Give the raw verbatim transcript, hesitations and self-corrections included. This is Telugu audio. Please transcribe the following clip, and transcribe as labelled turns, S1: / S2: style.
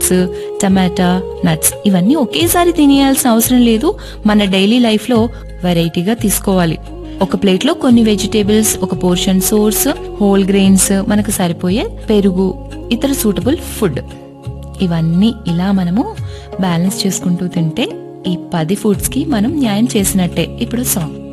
S1: ఫ్రూట్స్, టమాటా, నట్స్ ఇవన్నీ ఒకేసారి తినేయాల్సిన అవసరం లేదు. మన డైలీ లైఫ్ లో వెరైటీగా తీసుకోవాలి. ఒక ప్లేట్ లో కొన్ని వెజిటేబుల్స్, ఒక పోర్షన్ సోర్స్, హోల్ గ్రెయిన్స్, మనకు సరిపోయే పెరుగు, ఇతర సూటబుల్ ఫుడ్, ఇవన్నీ ఇలా మనము బ్యాలెన్స్ చేసుకుంటూ తింటే ఈ పది ఫుడ్స్ కి మనం న్యాయం చేసినట్టే. ఇప్పుడు సాంగ్.